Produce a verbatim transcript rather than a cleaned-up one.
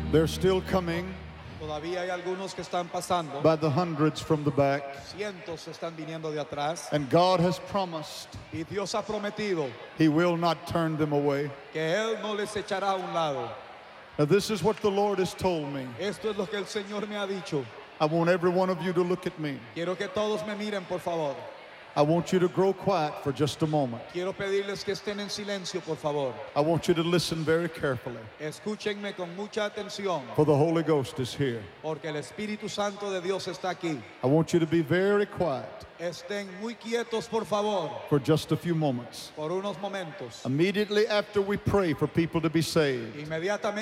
They're still coming Todavía hay algunos que están pasando. by the hundreds from the back. Cientos están viniendo de atrás. And God has promised Y Dios ha prometido He will not turn them away. que Él no les echará a un lado. Now, this is what the Lord has told me. Esto es lo que el Señor me ha dicho. I want every one of you to look at me. Quiero que todos me miren, por favor. I want you to grow quiet for just a moment. Quiero pedirles que estén en silencio, por favor. I want you to listen very carefully, Escúchenme con mucha atención, for the Holy Ghost is here. porque el Espíritu Santo de Dios está aquí. I want you to be very quiet Estén muy quietos, por favor, for just a few moments. por unos momentos. Immediately after we pray for people to be saved, Inmediatamente